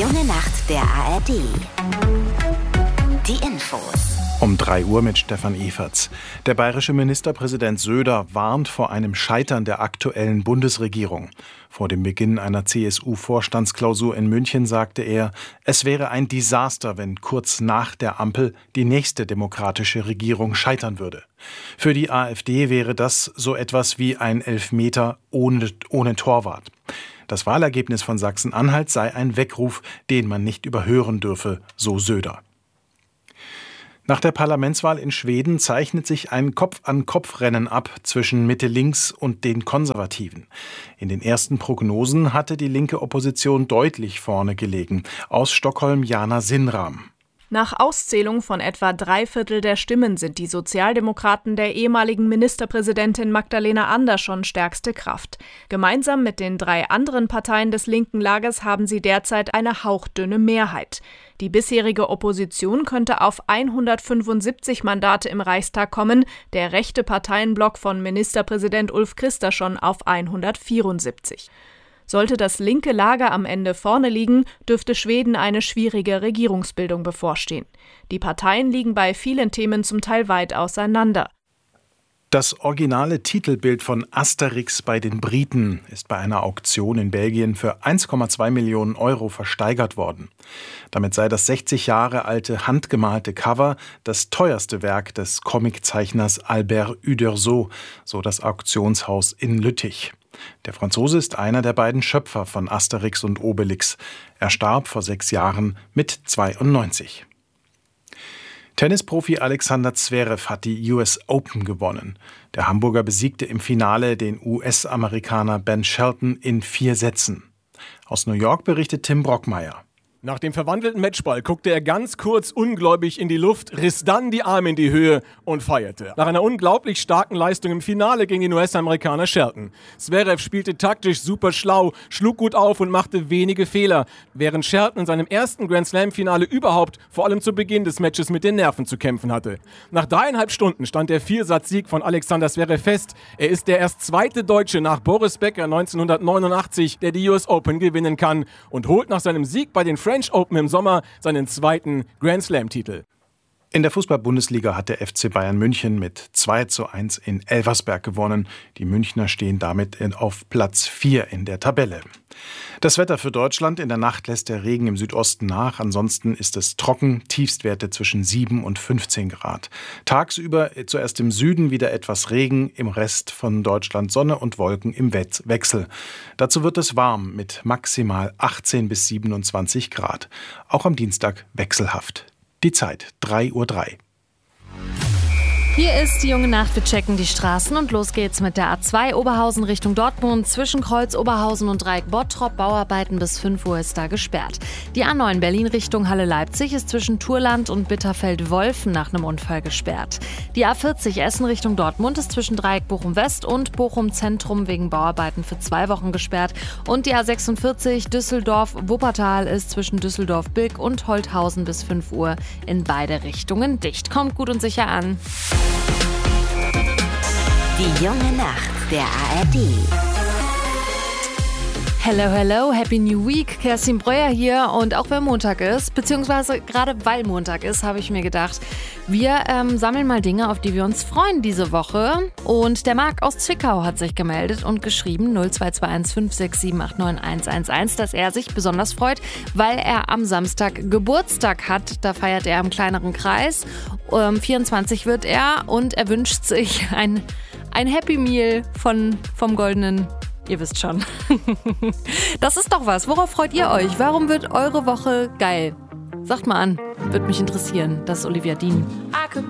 junge Nacht der ARD. Die Infos. Um 3 Uhr mit Stefan Everts. Der bayerische Ministerpräsident Söder warnt vor einem Scheitern der aktuellen Bundesregierung. Vor dem Beginn einer CSU-Vorstandsklausur in München sagte er, es wäre ein Desaster, wenn kurz nach der Ampel die nächste demokratische Regierung scheitern würde. Für die AfD wäre das so etwas wie ein Elfmeter ohne Torwart. Das Wahlergebnis von Sachsen-Anhalt sei ein Weckruf, den man nicht überhören dürfe, so Söder. Nach der Parlamentswahl in Schweden zeichnet sich ein Kopf-an-Kopf-Rennen ab zwischen Mitte-Links und den Konservativen. In den ersten Prognosen hatte die linke Opposition deutlich vorne gelegen. Aus Stockholm Jana Sinnram. Nach Auszählung von etwa 3/4 der Stimmen sind die Sozialdemokraten der ehemaligen Ministerpräsidentin Magdalena Andersson stärkste Kraft. Gemeinsam mit den 3 anderen Parteien des linken Lagers haben sie derzeit eine hauchdünne Mehrheit. Die bisherige Opposition könnte auf 175 Mandate im Reichstag kommen, der rechte Parteienblock von Ministerpräsident Ulf Kristersson auf 174. Sollte das linke Lager am Ende vorne liegen, dürfte Schweden eine schwierige Regierungsbildung bevorstehen. Die Parteien liegen bei vielen Themen zum Teil weit auseinander. Das originale Titelbild von Asterix bei den Briten ist bei einer Auktion in Belgien für 1,2 Millionen Euro versteigert worden. Damit sei das 60 Jahre alte handgemalte Cover das teuerste Werk des Comiczeichners Albert Uderzo, so das Auktionshaus in Lüttich. Der Franzose ist einer der beiden Schöpfer von Asterix und Obelix. Er starb vor 6 Jahren mit 92. Tennisprofi Alexander Zverev hat die US Open gewonnen. Der Hamburger besiegte im Finale den US-Amerikaner Ben Shelton in 4 Sätzen. Aus New York berichtet Tim Brockmeier. Nach dem verwandelten Matchball guckte er ganz kurz ungläubig in die Luft, riss dann die Arme in die Höhe und feierte. Nach einer unglaublich starken Leistung im Finale gegen den US-Amerikaner Shelton. Zverev spielte taktisch super schlau, schlug gut auf und machte wenige Fehler, während Shelton in seinem ersten Grand-Slam-Finale überhaupt vor allem zu Beginn des Matches mit den Nerven zu kämpfen hatte. Nach 3,5 Stunden stand der 4-Satz-Sieg von Alexander Zverev fest. Er ist der erst zweite Deutsche nach Boris Becker 1989, der die US Open gewinnen kann und holt nach seinem Sieg bei den French Open im Sommer seinen zweiten Grand-Slam-Titel. In der Fußball-Bundesliga hat der FC Bayern München mit 2:1 in Elversberg gewonnen. Die Münchner stehen damit auf Platz 4 in der Tabelle. Das Wetter für Deutschland: In der Nacht lässt der Regen im Südosten nach. Ansonsten ist es trocken, Tiefstwerte zwischen 7 und 15 Grad. Tagsüber zuerst im Süden wieder etwas Regen, im Rest von Deutschland Sonne und Wolken im Wechsel. Dazu wird es warm mit maximal 18 bis 27 Grad. Auch am Dienstag wechselhaft. Die Zeit 3:03 Uhr. Hier ist die junge Nacht. Wir checken die Straßen und los geht's mit der A2 Oberhausen Richtung Dortmund. Zwischen Kreuz Oberhausen und Dreieck Bottrop Bauarbeiten bis 5 Uhr ist da gesperrt. Die A9 Berlin Richtung Halle Leipzig ist zwischen Turland und Bitterfeld-Wolfen nach einem Unfall gesperrt. Die A40 Essen Richtung Dortmund ist zwischen Dreieck Bochum West und Bochum Zentrum wegen Bauarbeiten für 2 Wochen gesperrt. Und die A46 Düsseldorf Wuppertal ist zwischen Düsseldorf-Bilk und Holthausen bis 5 Uhr in beide Richtungen dicht. Kommt gut und sicher an. Die junge Nacht der ARD. Hello, hello, Happy New Week. Kerstin Breuer hier und auch wenn Montag ist, beziehungsweise gerade weil Montag ist, habe ich mir gedacht, wir sammeln mal Dinge, auf die wir uns freuen diese Woche. Und der Marc aus Zwickau hat sich gemeldet und geschrieben 0221 567 89111, dass er sich besonders freut, weil er am Samstag Geburtstag hat. Da feiert er im kleineren Kreis. 24 wird er und er wünscht sich ein Happy Meal vom Goldenen. Ihr wisst schon. Das ist doch was. Worauf freut ihr euch? Warum wird eure Woche geil? Sagt mal an. Würde mich interessieren. Das ist Olivia Dean.